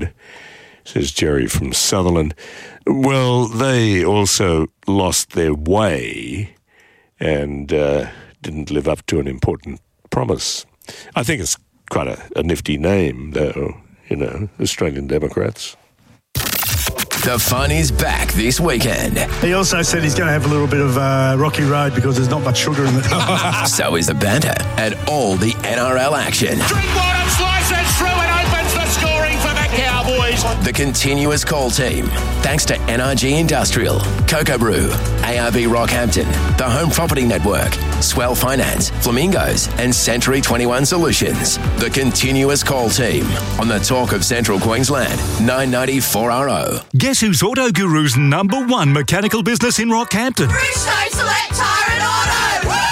says Jerry from Sutherland. Well, they also lost their way and didn't live up to an important promise. I think it's quite a nifty name, though, Australian Democrats. The fun is back this weekend. He also said he's going to have a little bit of rocky road because there's not much sugar in it. So is the banter and all the NRL action. Drinkwater slices through and opens the scoring for the Cowboys. The continuous call team, thanks to NRG Industrial, Cocoa Brew, ARB Rockhampton, the Home Property Network, Swell Finance, Flamingos, and Century 21 Solutions. The continuous call team on the Talk of Central Queensland, 990-4RO. Guess who's Auto Guru's number one mechanical business in Rockhampton? Bridgestone Select Tyre and Auto! Woo!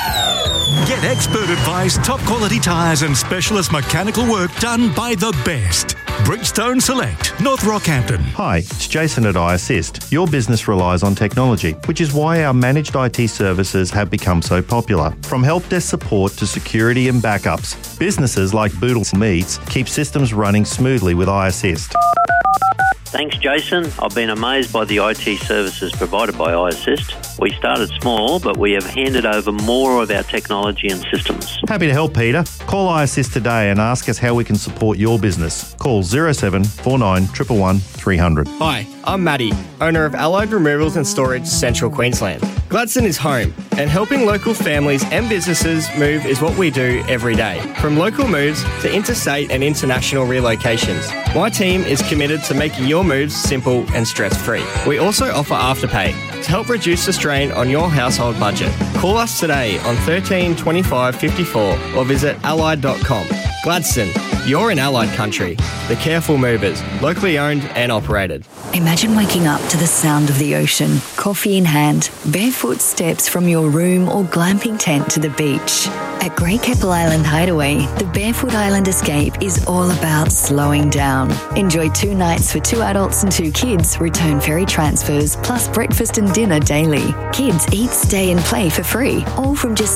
Get expert advice, top quality tyres and specialist mechanical work done by the best. Bridgestone Select, North Rockhampton. Hi, it's Jason at iAssist. Your business relies on technology, which is why our managed IT services have become so popular. From help desk support to security and backups, businesses like Boodle Meats keep systems running smoothly with iAssist. Thanks, Jason. I've been amazed by the IT services provided by iAssist. We started small, but we have handed over more of our technology and systems. Happy to help, Peter. Call iAssist today and ask us how we can support your business. Call 0749 111 300. Hi, I'm Matty, owner of Allied Removals and Storage, Central Queensland. Gladstone is home, and helping local families and businesses move is what we do every day. From local moves to interstate and international relocations, my team is committed to making your moves simple and stress-free. We also offer Afterpay to help reduce the strain on your household budget. Call us today on 13 25 54 or visit allied.com. Gladstone, you're in Allied country. The Careful Movers, locally owned and operated. Imagine waking up to the sound of the ocean, coffee in hand, barefoot steps from your room or glamping tent to the beach. At Great Keppel Island Hideaway, the Barefoot Island Escape is all about slowing down. Enjoy 2 nights for 2 adults and 2 kids, return ferry transfers, plus breakfast and dinner daily. Kids eat, stay and play for free, all from just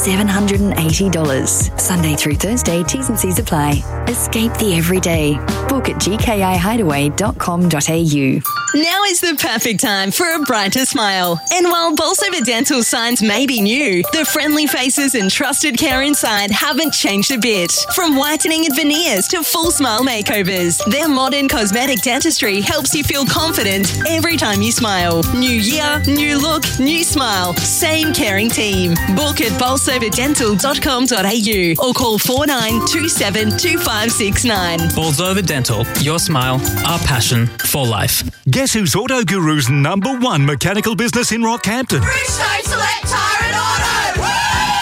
$780. Sunday through Thursday, T's and C's apply. Escape the everyday. Book at gkihideaway.com.au. Now is the perfect time for a brighter smile. And while Bolsover Dental signs may be new, the friendly faces and trusted care inside haven't changed a bit. From whitening and veneers to full smile makeovers, their modern cosmetic dentistry helps you feel confident every time you smile. New year, new look, new smile. Same caring team. Book at bolsoverdental.com.au or call 4927 2569. Bolsover Dental, your smile, our passion for life. Guess who's Auto Guru's number one mechanical business in Rockhampton? Bridgestone Select Tyre and Auto! Woo!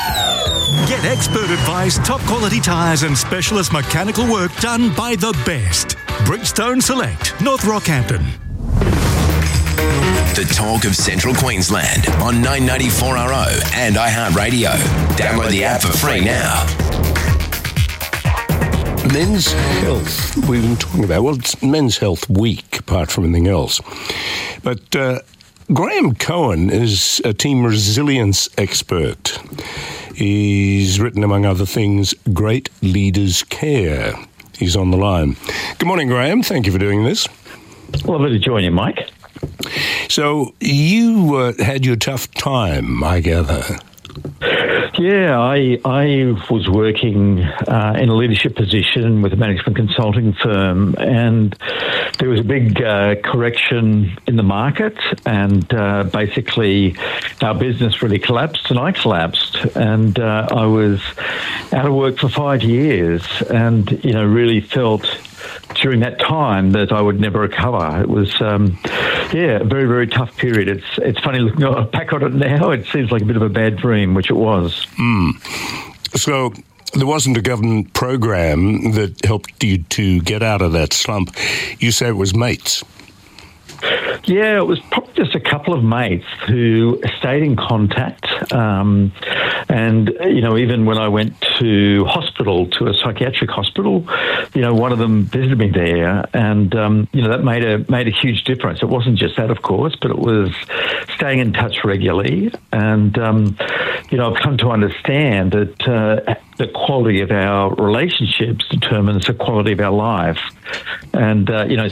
Get expert advice, top quality tyres and specialist mechanical work done by the best. Bridgestone Select, North Rockhampton. The Talk of Central Queensland on 990-4RO and iHeartRadio. Download the app for free now. Men's health, we've been talking about. Well, it's Men's Health Week, apart from anything else. But Graham Cohen is a team resilience expert. He's written, among other things, Great Leaders Care. He's on the line. Good morning, Graham. Thank you for doing this. Lovely to join you, Mike. So you had your tough time, I gather. Yeah, I was working in a leadership position with a management consulting firm, and there was a big correction in the market, and basically our business really collapsed, and I collapsed, and I was out of work for 5 years, and really felt during that time that I would never recover. It was, a very, very tough period. It's funny looking back on it now. It seems like a bit of a bad dream, which it was. So there wasn't a government program that helped you to get out of that slump. You say it was mates. Yeah, it was probably just a couple of mates who stayed in contact. And, even when I went to hospital, to a psychiatric hospital, one of them visited me there. And, that made a huge difference. It wasn't just that, of course, but it was staying in touch regularly. And, I've come to understand that the quality of our relationships determines the quality of our life. And,